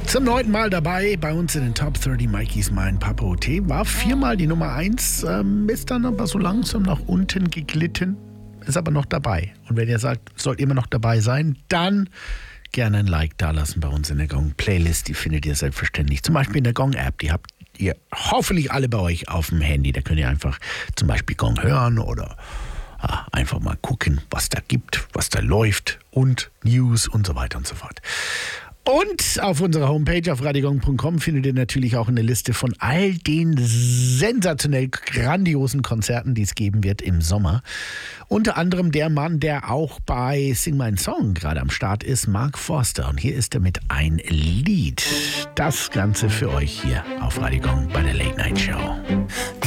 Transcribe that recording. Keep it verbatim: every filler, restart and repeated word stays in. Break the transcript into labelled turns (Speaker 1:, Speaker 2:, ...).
Speaker 1: Zum neunten Mal dabei bei uns in den Top dreißig Mikeys Mein Papo Tee. War viermal die Nummer eins, ähm, ist dann aber so langsam nach unten geglitten, ist aber noch dabei. Und wenn ihr sagt, sollt immer noch dabei sein, dann gerne ein Like dalassen bei uns in der Gong-Playlist. Die findet ihr selbstverständlich zum Beispiel in der Gong-App. Die habt ihr hoffentlich alle bei euch auf dem Handy. Da könnt ihr einfach zum Beispiel Gong hören oder ah, einfach mal gucken, was da gibt, was da läuft und News und so weiter und so fort. Und auf unserer Homepage auf radiogong punkt com findet ihr natürlich auch eine Liste von all den sensationell grandiosen Konzerten, die es geben wird im Sommer. Unter anderem der Mann, der auch bei Sing My Song gerade am Start ist, Mark Forster. Und hier ist er mit Ein Lied. Das Ganze für euch hier auf Radiogong bei der Late Night Show.